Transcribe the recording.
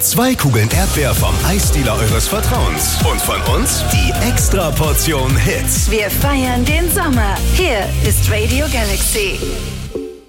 2 Kugeln Erdbeer vom Eisdealer eures Vertrauens. Und von uns die Extra-Portion Hits. Wir feiern den Sommer. Hier ist Radio Galaxy.